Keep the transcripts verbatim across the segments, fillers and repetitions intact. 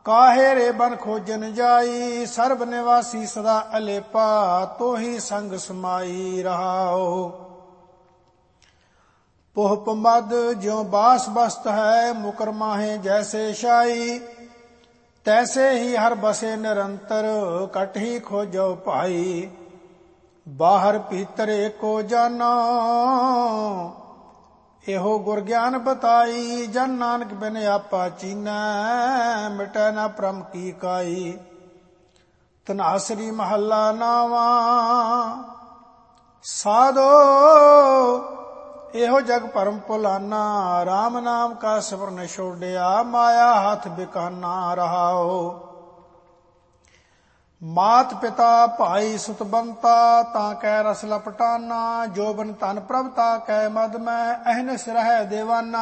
ਕਾਹੇ ਰੇ ਬਨ ਖੋਜਨ ਜਾਈ, ਸਰਬ ਨਿਵਾਸੀ ਸਦਾ ਅਲੇਪਾ, ਤੋਹੀ ਸੰਗ ਸਮਾਈ ਰਹਾਓ। ਪੁਹਪ ਮਦ ਜਿਉ ਬਾਸ ਬਸਤ ਹੈ, ਮੁਕਰ ਮਾਹੇ ਜੈਸੇ ਸ਼ਾਈ, ਤੈਸੇ ਹੀ ਹਰ ਬਸੇ ਨਿਰੰਤਰ, ਕਟ ਹੀ ਖੋਜੋ ਭਾਈ। ਬਾਹਰ ਭੀਤਰ ਏਕੋ ਜਾਨੋ, ਇਹੋ ਗੁਰ ਗਿਆਨ ਬਤਾਈ। ਜਨ ਨਾਨਕ ਬਿਨ ਆਪਾ ਚੀਨੈ, ਮਿਟੈ ਨਾ ਭ੍ਰਮ ਕੀ ਕਾਈ। ਧਨਾਸਰੀ ਮਹੱਲਾ ਨਾਵਾ, ਸਾਧੋ ਇਹੋ ਜਗ ਭਰਮ ਭੁਲਾਨਾ, ਰਾਮ ਨਾਮ ਕਾ ਸਿਮਰਨ ਛੋਡਿਆ, ਮਾਇਆ ਹੱਥ ਬਿਕਾਨਾ ਰਹਾਓ। ਮਾਤ ਪਿਤਾ ਭਾਈ ਸੁਤ ਬੰਤਾ, ਤਾਂ ਕੈ ਰਸ ਲਪਟਾਨਾ, ਜੋਬਨ ਧਨ ਪ੍ਰਭ ਤਾ ਕੈ ਮਦ ਮੈਂ, ਅਹਨਿਸ ਰਹਿ ਦੇਵਾਨਾ।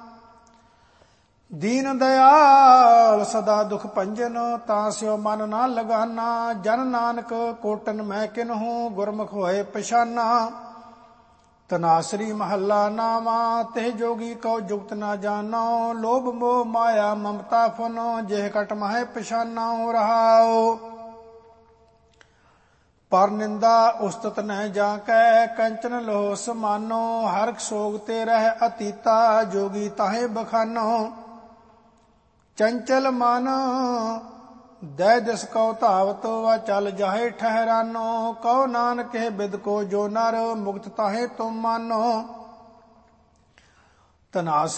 ਦੀਨ ਦਇਆਲ ਸਦਾ ਦੁਖ ਭੰਜਨ, ਤਾਂ ਸਿਓ ਮਨ ਨਾ ਲਗਾਨਾ। ਜਨ ਨਾਨਕ ਕੋਟਨ ਮੈਂ ਕਿਨਹੂ, ਗੁਰਮੁਖ ਹੋਏ ਪਛਾਨਾ। ਧਨਾਸਰੀ ਮਹੱਲਾ ਨਾਵਾ, ਤੇ ਜੋਗੀ ਕਉ ਜੁਗਤ ਨਾ ਜਾਨੋ, ਲੋਭ ਮੋਹ ਮਾਇਆ ਮਮਤਾ ਫੁਨੋ, ਜਿਹ ਕਟ ਮਹਿ ਪਛਾਨੋ ਰਹਾਓ। ਪਰ ਨਿੰਦਾ ਉਸਤਤ ਨਹਿ ਜਾ ਕੈ, ਕੰਚਨ ਲੋਹ ਸਮਾਨੋ, ਹਰਖ ਸੋਗ ਤੇ ਰਹਿ ਅਤੀਤਾ, ਜੋਗੀ ਤਾਹੇ ਬਖਾਨੋ। ਚੰਚਲ ਮਨ ਦੈ ਦਿਸ ਕਉ ਧਾਵਤ, ਵਾ ਚਲ ਜਾਹੇ ਠਹਿਰਾਨੋ। ਕਉ ਨਾਨਕ ਹੈ ਬਿਦ ਕੋ ਜੋ ਨਰ, ਮੁਕਤ ਤਾਹੇ ਤੁਮ ਮਾਨੋ। ਧਨਾਸ